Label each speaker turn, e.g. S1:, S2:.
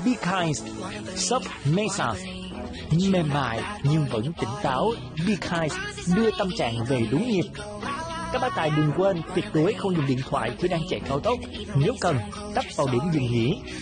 S1: Be Kind, shop Mesa. Mềm mại nhưng vẫn tỉnh táo, Be Kind đưa tâm trạng về đúng nhịp. Các bác tài đừng quên tuyệt đối không dùng điện thoại khi đang chạy cao tốc, nếu cần tấp vào điểm dừng nghỉ.